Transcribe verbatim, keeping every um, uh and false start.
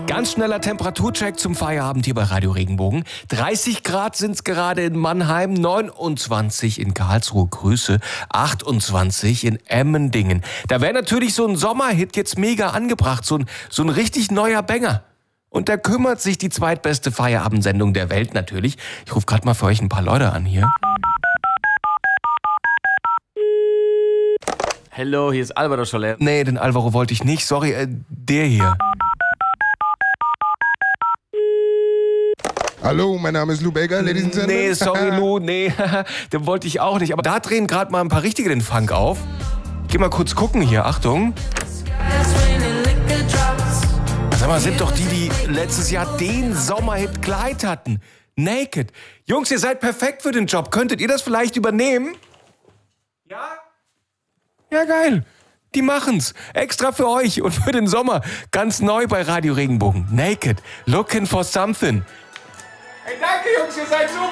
Ganz schneller Temperaturcheck zum Feierabend hier bei Radio Regenbogen. dreißig Grad sind es gerade in Mannheim, neunundzwanzig in Karlsruhe, Grüße, achtundzwanzig in Emmendingen. Da wäre natürlich so ein Sommerhit jetzt mega angebracht, so ein, so ein richtig neuer Banger. Und da kümmert sich die zweitbeste Feierabendsendung der Welt natürlich. Ich rufe gerade mal für euch ein paar Leute an hier. Hallo, hier ist Alvaro Soler. Nee, den Alvaro wollte ich nicht. Sorry, äh, der hier. Hallo, mein Name ist Lou Bega, Ladies and Gentlemen. Nee, sorry Lou, nee, den wollte ich auch nicht. Aber da drehen gerade mal ein paar Richtige den Funk auf. Geh mal kurz gucken hier, Achtung. Sag mal, sind doch die, die letztes Jahr den Sommerhit Kleid hatten. Naked. Jungs, ihr seid perfekt für den Job. Könntet ihr das vielleicht übernehmen? Ja? Ja, geil. Die machen's. Extra für euch und für den Sommer. Ganz neu bei Radio Regenbogen. Naked. Looking for something. Hey, danke, Jungs, ihr seid so